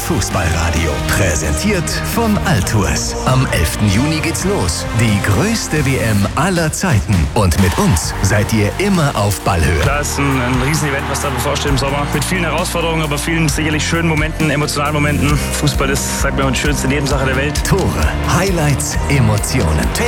Fußballradio. Präsentiert von Altours. Am 11. Juni geht's los. Die größte WM aller Zeiten. Und mit uns seid ihr immer auf Ballhöhe. Klar, ist ein Riesenevent, was da bevorsteht im Sommer. Mit vielen Herausforderungen, aber vielen sicherlich schönen Momenten, emotionalen Momenten. Fußball ist, sagt man, die schönste Nebensache der Welt. Tore, Highlights, Emotionen.